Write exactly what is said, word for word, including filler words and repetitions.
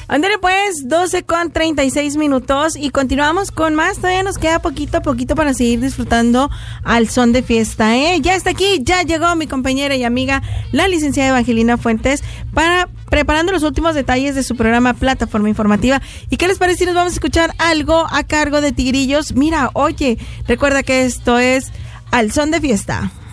Ándale pues, doce con treinta y seis minutos y continuamos con más. Todavía nos queda poquito a poquito para seguir disfrutando al son de fiesta, ¿eh? Ya está aquí, ya llegó mi compañera y amiga, la licenciada Evangelina Fuentes, para preparando los últimos detalles de su programa Plataforma Informativa. ¿Y qué les parece si nos vamos a escuchar algo a cargo de Tigrillos? Mira, oye, recuerda que esto es Al Son de Fiesta.